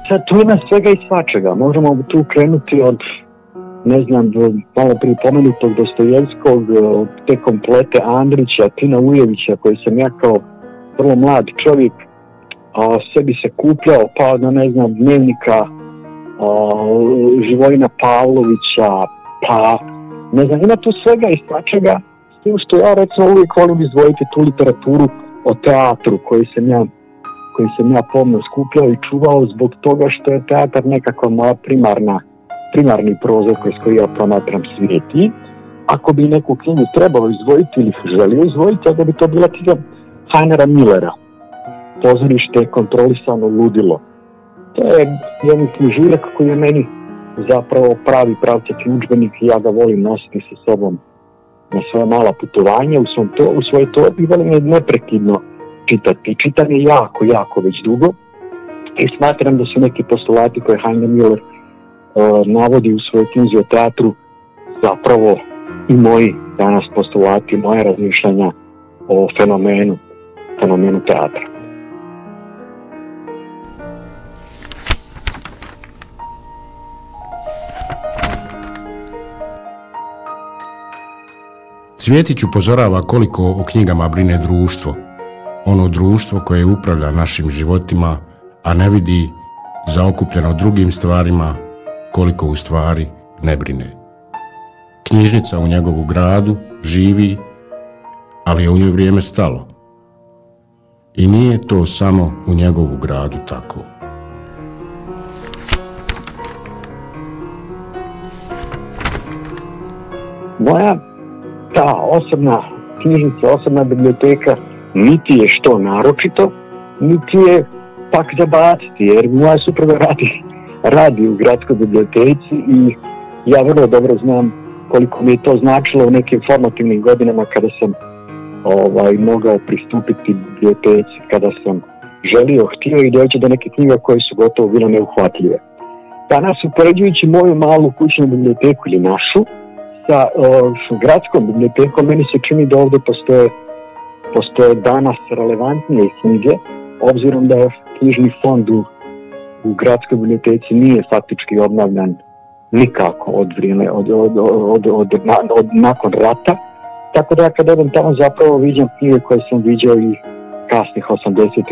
Sad tu ima svega i svačega. Možemo tu krenuti od, ne znam, malo prije pomenutog Dostojevskog, te komplete Andrića, Tina Ujevića, koji sam ja kao vrlo mlad čovjek sebi se kupljao, pa da ne znam, Dnevnika Živojina Pavlovića, pa ne znam, ima tu svega i svačega, s tim što ja recimo uvijek volim izdvojiti tu literaturu o teatru koji sam ja pomno skupljao i čuvao zbog toga što je teatar nekako moja primarni prozor kroz koji ja promatram svijet. I ako bi neku knjigu trebalo izdvojiti ili želio izdvojiti, da bi to bila knjiga Heinera Millera, Pozorište je kontrolisano ludilo. To je jedan knjižurek koji je meni zapravo pravi pravcati udžbenik i ja ga volim nositi sa sobom na svoje mala putovanja u svojoj torbi i volim neprekidno čitati. Čitam je jako već dugo i smatram da su neki postulati koje Heiner Miller navodi u svojoj knjizi o teatru zapravo i moji danas postulati, moje razmišljanja o fenomenu teatra. Cvjetić upozorava koliko o knjigama brine društvo, ono društvo koje upravlja našim životima, a ne vidi zaokupljeno drugim stvarima koliko u stvari ne brine. Knjižnica u njegovu gradu živi, ali je u njoj vrijeme stalo. I nije to samo u njegovu gradu tako. Moja ta osobna knjižnica, osobna biblioteka niti je što naročito, niti je pak za baciti, jer moja supruga radi u gradskoj biblioteci i ja vrlo dobro znam koliko mi je to značilo u nekim formativnim godinama kada sam mogao pristupiti biblioteci, kada sam htio i doći do neke knjiga koje su gotovo bile neuhvatljive. Danas, upoređujući moju malu kućnu biblioteku ili našu sa gradskom bibliotekom, meni se čini da ovdje postoje danas relevantnije knjige, obzirom da je knjižni fond u gradskoj biblioteci nije faktički obnavljan nikako od nakon rata. Tako da ja kad odem tamo zapravo viđam knjige koje sam viđao i kasnih 80.